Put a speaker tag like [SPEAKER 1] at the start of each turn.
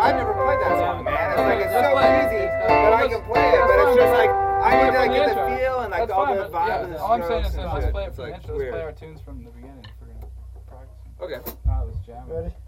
[SPEAKER 1] I've never played that song, man. It's like it's so easy that I can play it, but it's just like I need to like, get the feel and like all the vibes.
[SPEAKER 2] All I'm saying is let's play it from the
[SPEAKER 1] It's
[SPEAKER 2] intro. Let's play our tunes from the beginning if we're gonna practice.
[SPEAKER 1] Okay.
[SPEAKER 2] No, let's jam.
[SPEAKER 3] Ready?